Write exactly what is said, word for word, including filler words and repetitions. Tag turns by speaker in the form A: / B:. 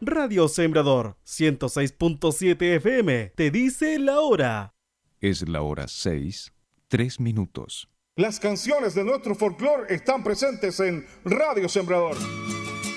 A: Radio Sembrador ciento seis punto siete F M te dice la hora.
B: Es la hora seis, tres minutos.
C: Las canciones de nuestro folclore están presentes en Radio Sembrador.